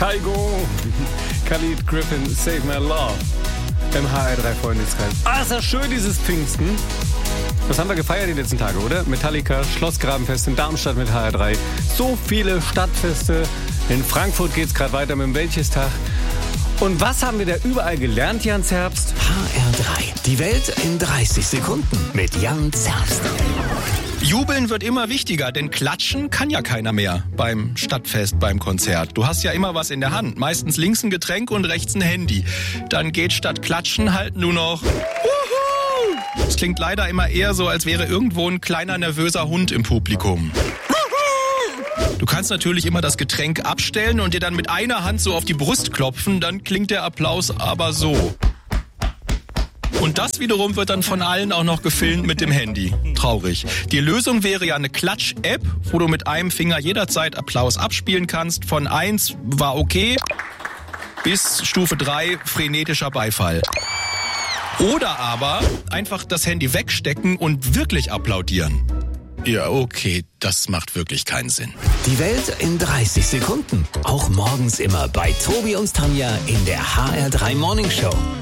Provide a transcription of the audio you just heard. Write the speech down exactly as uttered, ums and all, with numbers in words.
Kaigo, Khalid Griffin, Save My Love im H R drei Freundeskreis. Ah, ist das schön, dieses Pfingsten. Das haben wir gefeiert die letzten Tage, oder? Metallica, Schlossgrabenfest in Darmstadt mit H R drei. So viele Stadtfeste. In Frankfurt geht's gerade weiter mit dem Wäldchestag. Und was haben wir da überall gelernt, Jan Zerbst? H R drei. Die Welt in dreißig Sekunden mit Jan Zerbst. Jubeln wird immer wichtiger, denn klatschen kann ja keiner mehr beim Stadtfest, beim Konzert. Du hast ja immer was in der Hand, meistens links ein Getränk und rechts ein Handy. Dann geht statt klatschen halt nur noch Wuhu! Es klingt leider immer eher so, als wäre irgendwo ein kleiner nervöser Hund im Publikum. Du kannst natürlich immer das Getränk abstellen und dir dann mit einer Hand so auf die Brust klopfen, dann klingt der Applaus aber so. Und das wiederum wird dann von allen auch noch gefilmt mit dem Handy. Traurig. Die Lösung wäre ja eine Klatsch-App, wo du mit einem Finger jederzeit Applaus abspielen kannst. Von eins war okay bis Stufe drei frenetischer Beifall. Oder aber einfach das Handy wegstecken und wirklich applaudieren. Ja, okay, das macht wirklich keinen Sinn. Die Welt in dreißig Sekunden. Auch morgens immer bei Tobi und Tanja in der H R drei Morning Show.